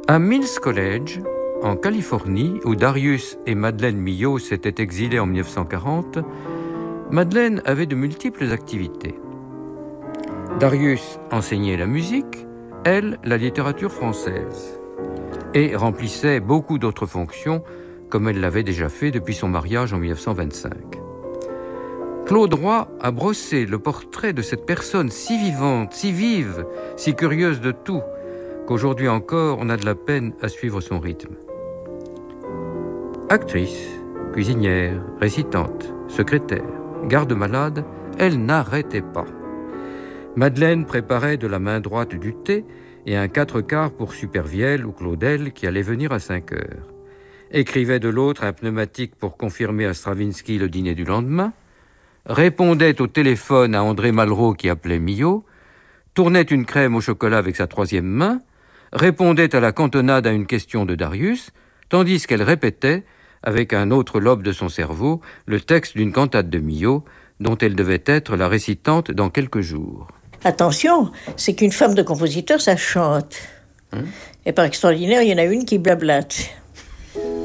À Mills College, en Californie, où Darius et Madeleine Millot s'étaient exilés en 1940, Madeleine avait de multiples activités. Darius enseignait la musique, elle, la littérature française, et remplissait beaucoup d'autres fonctions, comme elle l'avait déjà fait depuis son mariage en 1925. Claude Roy a brossé le portrait de cette personne si vivante, si vive, si curieuse de tout, qu'aujourd'hui encore, on a de la peine à suivre son rythme. Actrice, cuisinière, récitante, secrétaire, garde-malade, elle n'arrêtait pas. Madeleine préparait de la main droite du thé et un 4/4 pour Supervielle ou Claudel qui allait venir à 5 heures. Écrivait de l'autre un pneumatique pour confirmer à Stravinsky le dîner du lendemain, répondait au téléphone à André Malraux qui appelait Millot, tournait une crème au chocolat avec sa 3e main, répondait à la cantonade à une question de Darius, tandis qu'elle répétait, avec un autre lobe de son cerveau, le texte d'une cantate de Millot, dont elle devait être la récitante dans quelques jours. Attention, c'est qu'une femme de compositeur, ça chante. Et par extraordinaire, il y en a une qui blablate.